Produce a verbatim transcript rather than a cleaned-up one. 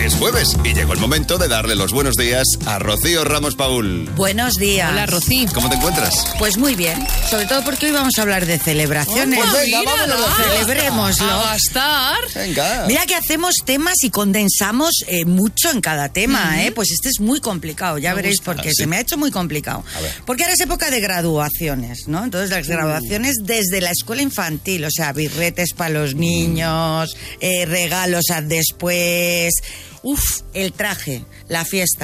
Es jueves y llegó el momento de darle los buenos días a Rocío Ramos Paul. Buenos días. Hola, Rocío. ¿Cómo te encuentras? Pues muy bien, sobre todo porque hoy vamos a hablar de celebraciones. Oh, pues venga, vámonos de fiesta. Celebrémoslo. A gastar. Venga. Mira que hacemos temas y condensamos eh, mucho en cada tema, uh-huh. ¿eh? Pues este es muy complicado, ya Me veréis gusta. por qué. ¿Ah, sí? Se me ha hecho muy complicado. A ver. Porque ahora es época de graduaciones, ¿no? Entonces las graduaciones uh. desde la escuela infantil, o sea, birretes para los niños, eh, regalos a después, uf, el traje, la fiesta.